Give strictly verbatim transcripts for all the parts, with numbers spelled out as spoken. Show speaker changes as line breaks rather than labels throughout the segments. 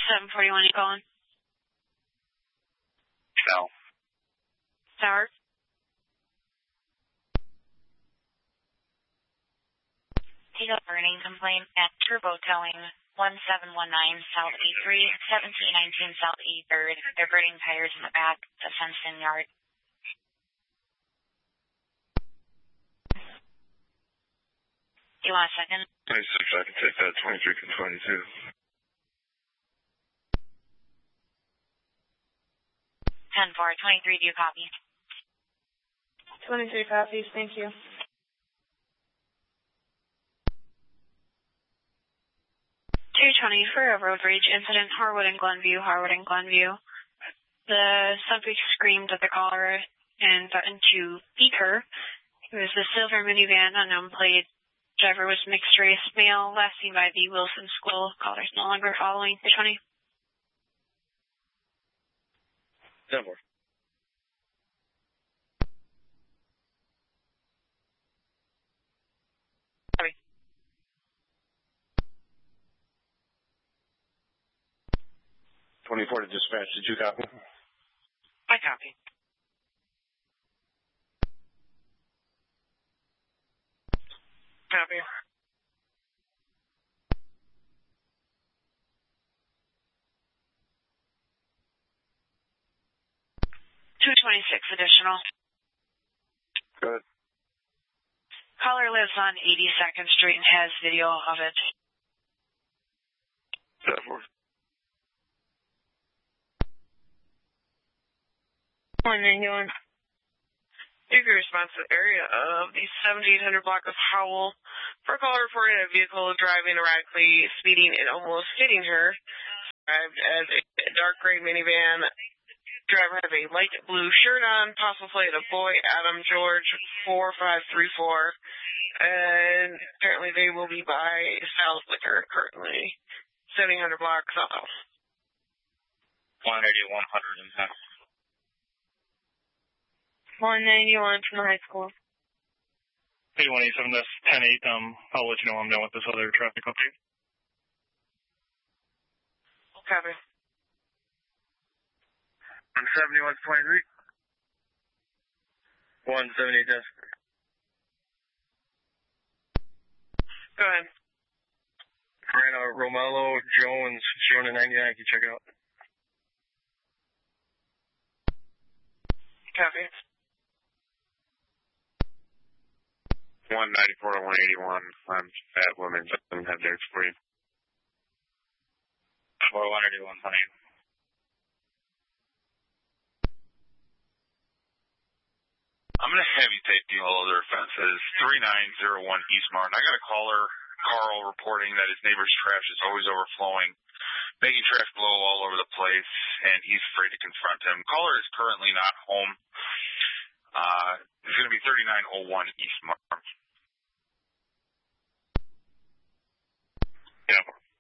seven forty-one, you calling?
No.
Tower?
Take a burning complaint at Turbo Towing, one seven one nine South E three, seventeen nineteen South E third. They're burning tires in the back, the fenced-in yard. You want a second?
twenty-six, I can take that. twenty-three to twenty-two.
ten four, twenty-three, do you copy?
twenty-three copies, thank you. two twenty for a road rage incident, Harwood and Glenview, Harwood and Glenview. The subject screamed at the caller and threatened to beat her. It was the silver minivan, unknown plate. Driver was mixed race male, last seen by the Wilson School. Caller's no longer following. two twenty.
ten four. twenty-four to dispatch. Did you copy?
I copy. Copy. two twenty-six additional.
Good.
Caller lives on eighty-second Street and has video of it.
ten four.
one ninety-one. You can respond to the area of the seventy-eight hundred block of Howell for a caller reporting a vehicle driving erratically, speeding and almost hitting her. Described as a dark gray minivan. Driver has a light blue shirt on, possible plate of boy Adam George four five three four. And apparently they will be by Sal's Liquor currently. seventy hundred block South.
one eighty, one ten.
one ninety-one from the high school.
eighty-one eighty-seven, that's ten eight. Um, I'll let you know I'm done with this other traffic update.
Copy.
one seventy-one twenty-three. one seventy-eight desk.
Go ahead.
Ran a Romello Jones showing a ninety-nine. Can you check it out?
Copy.
one ninety-four to one eighty-one. I'm at women's. I have dates for you. For one eighty-one, honey. I'm going to have you take the all other offenses. three nine zero one East Martin. I got a caller, Carl, reporting that his neighbor's trash is always overflowing, making trash blow all over the place, and he's afraid to confront him. Caller is currently not home. Uh, it's going to be thirty-nine oh one East Martin. Yeah.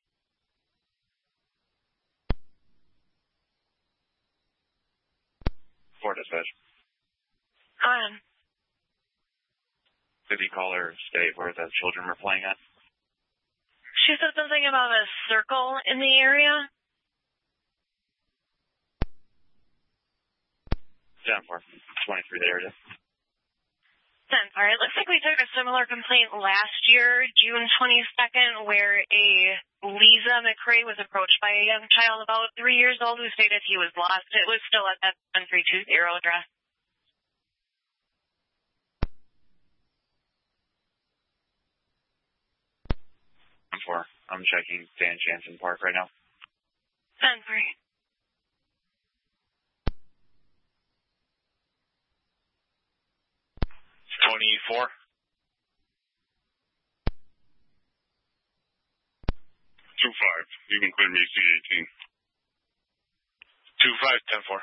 For dispatch.
Go ahead.
Did he call her state where the children were playing at?
She said something about a circle in the area.
ten four. twenty-three there, yeah.
ten four. It looks like we took a similar complaint last year, June twenty-second, where a Lisa McRae was approached by a young child about three years old who stated he was lost. It was still at that seven three two zero address.
Four. I'm checking Dan Jansen Park right now.
ten three.
twenty-four. two five. You can clear me C eighteen. two five, ten four.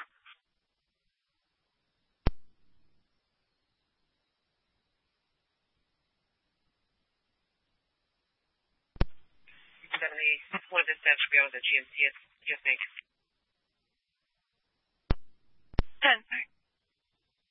What does that be able to G M C, you think? ten three.